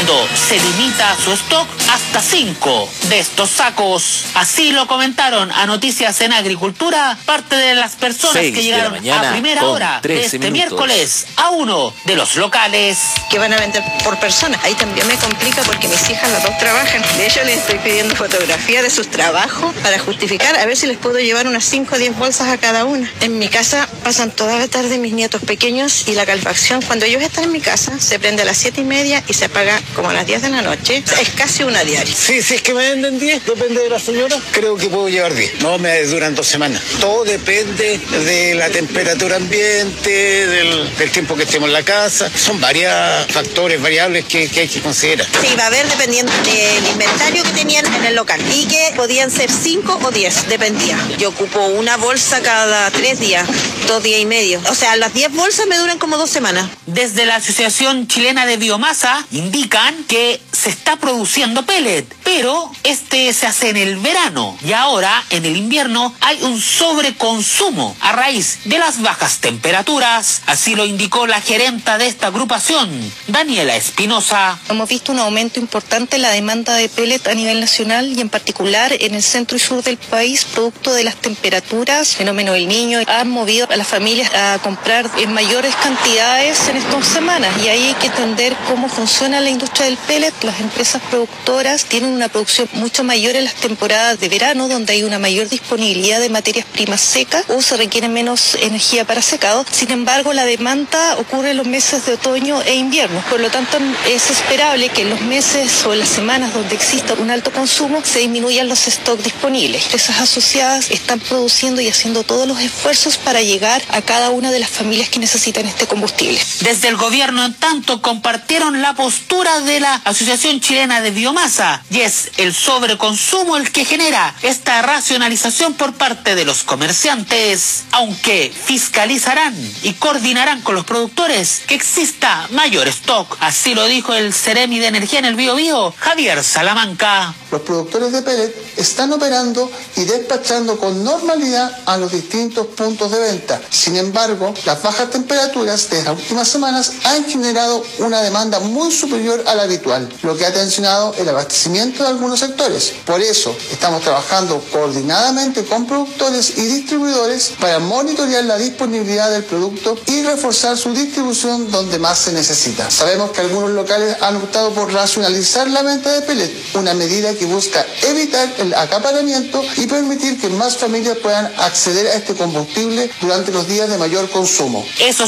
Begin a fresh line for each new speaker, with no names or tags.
cuando se limita su stock hasta 5 de estos sacos. Así lo comentaron a Noticias en Agricultura parte de las personas que llegaron a primera hora de este miércoles a uno de los locales.
Que van a vender por persona. Ahí también me complica porque mis hijas las dos trabajan. De hecho, les estoy pidiendo fotografía de sus trabajos para justificar, a ver si les puedo llevar unas 5 o 10 bolsas a cada una. En mi casa pasan toda la tarde mis nietos pequeños y la calefacción, cuando ellos están en mi casa, se prende a las 7:30 y se apaga como a las 10 de la noche. Es casi una diaria.
Sí, si es que me venden 10, depende de la señora, creo que puedo llevar 10. No, me duran 2 semanas. Todo depende de la temperatura ambiente, del tiempo que estemos en la casa. Son varios factores, variables que hay que considerar.
Sí, va a haber dependiendo del inventario que tenían en el local y que podían ser 5 o 10, dependía. Yo ocupo una bolsa cada 3 días, 2 días y medio. O sea, las 10 bolsas me duran como 2 semanas.
Desde la Asociación Chilena de Biomasa indican que se está produciendo pellet, pero este se hace en el verano y ahora en el invierno hay un sobreconsumo a raíz de las bajas temperaturas. Así lo indicó la gerenta de esta agrupación, Daniela Espinosa.
Hemos visto un aumento importante en la demanda de pellet a nivel nacional y en particular en el centro y sur del país, producto de las temperaturas, fenómeno del Niño, han movido a las familias a comprar en mayores cantidades en estas semanas y ahí hay que entender cómo funciona la industria del pellet. Las empresas productoras tienen una producción mucho mayor en las temporadas de verano, donde hay una mayor disponibilidad de materias primas secas o se requiere menos energía para secado. Sin embargo, la demanda ocurre en los meses de otoño e invierno. Por lo tanto, es esperable que en los meses o en las semanas donde exista un alto consumo se disminuyan los stocks disponibles. Empresas asociadas están produciendo y haciendo todos los esfuerzos para llegar a cada una de las familias que necesitan este combustible.
Desde el gobierno, en tanto, compartieron la postura de la Asociación Chilena de Biomasa y es el sobreconsumo el que genera esta racionalización por parte de los comerciantes, aunque fiscalizarán y coordinarán con los productores que exista mayor stock. Así lo dijo el Ceremi de Energía en el Biobío, Javier Salamanca.
Los productores de pellet están operando y despachando con normalidad a los distintos puntos de venta. Sin embargo, las bajas temperaturas de las últimas semanas han generado una demanda muy superior a la habitual, lo que ha tensionado el abastecimiento de algunos sectores. Por eso, estamos trabajando coordinadamente con productores y distribuidores para monitorear la disponibilidad del producto y reforzar su distribución donde más se necesita. Sabemos que algunos locales han optado por racionalizar la venta de pellet, una medida que busca evitar el acaparamiento y permitir que más familias puedan acceder a este combustible durante los días de mayor consumo.
Eso